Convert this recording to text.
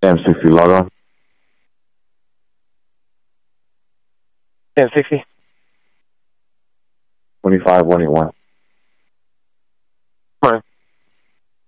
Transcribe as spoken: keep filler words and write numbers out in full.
M sixty, log on. M sixty. twenty-five one eighty-one.